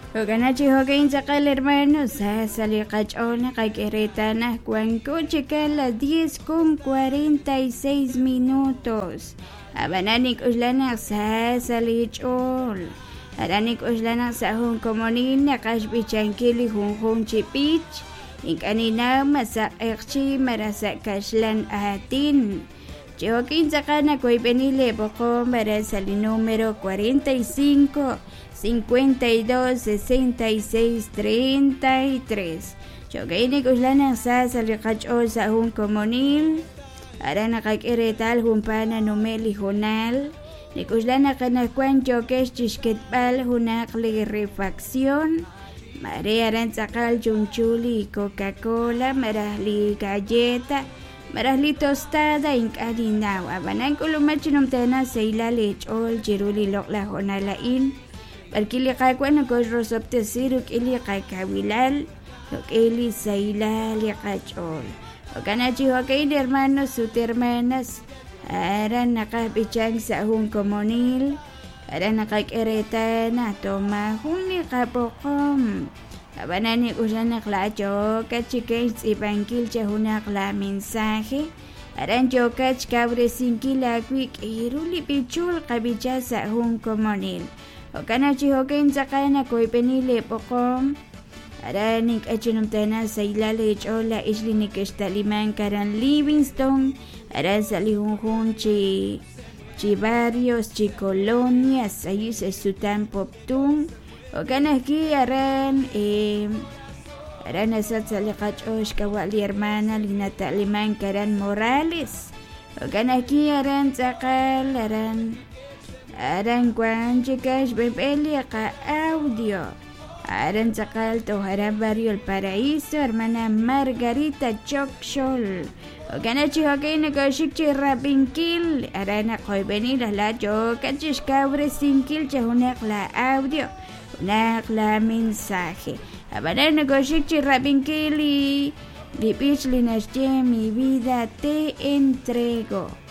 Oganachi hogain sakal hermanos, sali kachona kakeretana, cuanco checa las 10:46. Abananik uslanak sali chol. Aranik uslanak sahun komonin nakashbichankili hunhun chipich. Inkanina masak ekchi marasak kashlan atin. Joaquín Sacana Coipenile Bocó Marasali número 45 52 66 33. Joaquín Cuslana Sasa Licacho Sahun Comonil Arana Caqueretal Jumpana Numeli Junal Nicuslana Canacuan Joques Chisquetpal Junacli Refacción María Aranzacal Chunchuli Coca-Cola Marahli Galleta Marahli tostada inkalinaw abanan kulumachinum tena seila lechol jiruli lokla honalain barkili kakwan kos rosopte siruk ili kakawilal lok ili seila liqachol okanachi hokain hermanos sus hermanas aran nakabichang sa hun komonil aran nakakeretana toma huni kapokom Abanani usanak la choca chiques y banquilcha unak la mensaje. Aran chocach cabre sinquila quick y ruli pichul cabichasa un comonil. Okanachi hoken sakana coipenile pocom. Aranik achinumtana sailale chola islinik estaliman karan Livingston. Aran salihun chi barrios chi colonias ahí se sutan poptung. Okanaki aran asat salikachosh kawali hermana linata liman karan Morales. Okanaki aran sakal aran kwan chikash bebeli ka audio. Aran sakal toharan barrio El Paraíso hermana Margarita Chokshol. Okanachi hokai nakoshikchi rapinkil arana koibeni la chokachish kabre sinkil chahunak la audio. Nakla mensaje. Abanar negoshikchi rapinkili. Lipichli nasche mi vida te entrego.